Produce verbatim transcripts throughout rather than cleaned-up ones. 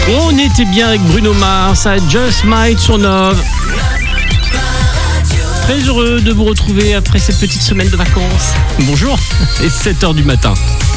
On était bien avec Bruno Mars à Just Might sur Nove. Très heureux de vous retrouver après cette petite semaine de vacances. Bonjour, et sept heures du matin.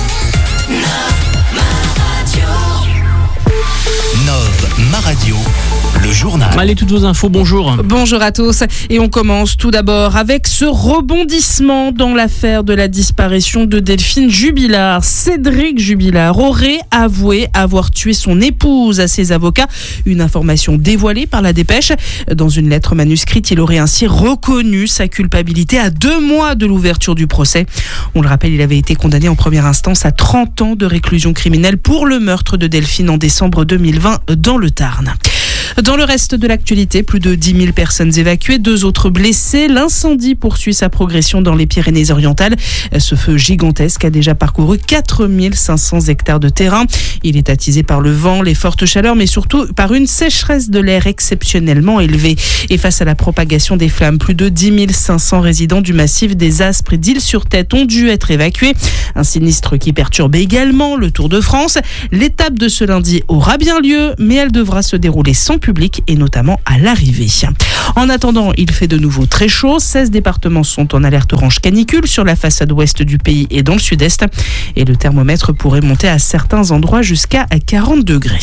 Nove, ma radio, le journal. Allez, toutes vos infos, bonjour. Bonjour à tous. Et on commence tout d'abord avec ce rebondissement dans l'affaire de la disparition de Delphine Jubilard. Cédric Jubilard aurait avoué avoir tué son épouse à ses avocats. Une information dévoilée par la Dépêche. Dans une lettre manuscrite, il aurait ainsi reconnu sa culpabilité à deux mois de l'ouverture du procès. On le rappelle, il avait été condamné en première instance à trente ans de réclusion criminelle pour le meurtre de Delphine en décembre deux mille vingt dans le Tarn. Dans le reste de l'actualité, plus de dix mille personnes évacuées, deux autres blessés. L'incendie poursuit sa progression dans les Pyrénées-Orientales. Ce feu gigantesque a déjà parcouru quatre mille cinq cents hectares de terrain. Il est attisé par le vent, les fortes chaleurs, mais surtout par une sécheresse de l'air exceptionnellement élevée. Et face à la propagation des flammes, plus de dix mille cinq cents résidents du massif des Aspres et d'Île-sur-Tête ont dû être évacués. Un sinistre qui perturbe également le Tour de France. L'étape de ce lundi aura bien lieu, mais elle devra se dérouler sans public et notamment à l'arrivée. En attendant, il fait de nouveau très chaud. seize départements sont en alerte orange canicule sur la façade ouest du pays et dans le sud-est. Et le thermomètre pourrait monter à certains endroits jusqu'à quarante degrés.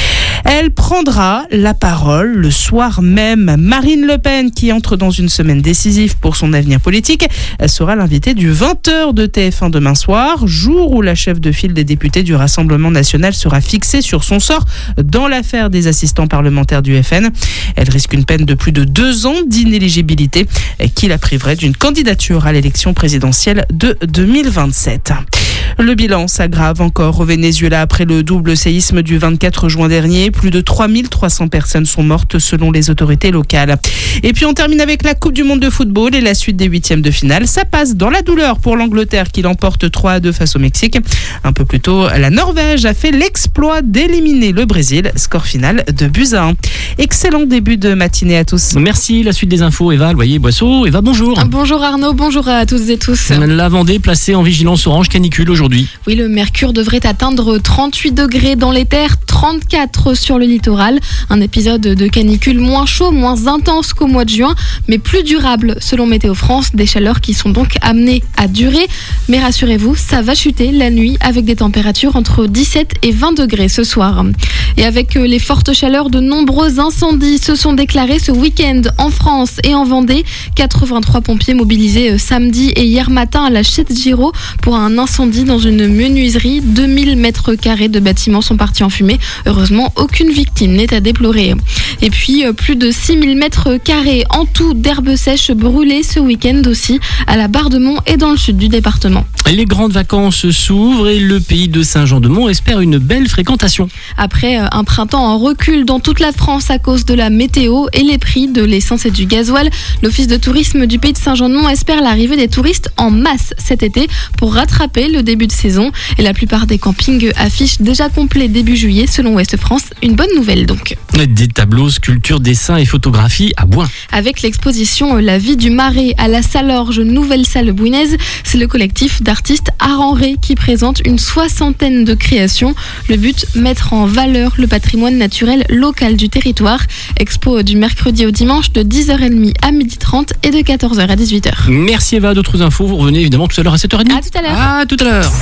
Elle prendra la parole le soir même. Marine Le Pen, qui entre dans une semaine décisive pour son avenir politique, sera l'invitée du vingt heures de T F un demain soir, jour où la chef de file des députés du Rassemblement national sera fixée sur son sort dans l'affaire des assistants parlementaires du F N. Elle risque une peine de plus de deux ans d'inéligibilité qui la priverait d'une candidature à l'élection présidentielle de deux mille vingt-sept. Le bilan s'aggrave encore au Venezuela après le double séisme du vingt-quatre juin dernier. Plus de trois mille trois cents personnes sont mortes selon les autorités locales. Et puis on termine avec la Coupe du Monde de football et la suite des huitièmes de finale. Ça passe dans la douleur pour l'Angleterre qui l'emporte trois à deux face au Mexique. Un peu plus tôt, la Norvège a fait l'exploit d'éliminer le Brésil. Score final de buts à un. Excellent début de matinée à tous. Merci, la suite des infos, Eva Loyer-Boisseau. Eva, bonjour. Bonjour Arnaud, bonjour à toutes et tous. La Vendée placée en vigilance orange canicule aujourd'hui. Oui, le mercure devrait atteindre trente-huit degrés dans les terres, trente-quatre sur le littoral. Un épisode de canicule moins chaud, moins intense qu'au mois de juin, mais plus durable selon Météo France. Des chaleurs qui sont donc amenées à durer. Mais rassurez-vous, ça va chuter la nuit avec des températures entre dix-sept et vingt degrés ce soir. Et avec les fortes chaleurs, de nombreux incendies se sont déclarés ce week-end en France et en Vendée. quatre-vingt-trois pompiers mobilisés samedi et hier matin à la Chette-Giraud pour un incendie dans une menuiserie. deux mille mètres carrés de bâtiments sont partis en fumée. Heureusement, aucune victime n'est à déplorer. Et puis, plus de six mille mètres carrés en tout d'herbes sèches brûlées ce week-end aussi à la Barre-de-Mont et dans le sud du département. Les grandes vacances s'ouvrent et le pays de Saint-Jean-de-Mont espère une belle fréquentation. Après un printemps en recul dans toute la France à cause de la météo et les prix de l'essence et du gasoil, l'Office de tourisme du pays de Saint-Jean-de-Mont espère l'arrivée des touristes en masse cet été pour rattraper le début de saison. Et la plupart des campings affichent déjà complet début juillet selon Ouest France. Une bonne nouvelle donc. Des tableaux, sculptures, dessins et photographies à Bouin. Avec l'exposition La vie du marais à la salle Orge, nouvelle salle bouinaise, c'est le collectif d'artistes Aranré qui présente une soixantaine de créations. Le but, mettre en valeur le patrimoine naturel local du territoire. Expo du mercredi au dimanche de dix heures trente à midi trente et de quatorze heures à dix-huit heures. Merci Eva, d'autres infos, vous revenez évidemment tout à l'heure à sept heures trente. À tout à l'heure. À tout à l'heure.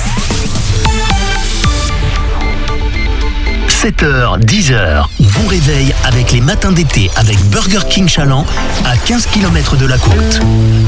sept heures, dix heures. Bon réveil avec les matins d'été avec Burger King Chaland à quinze kilomètres de la côte.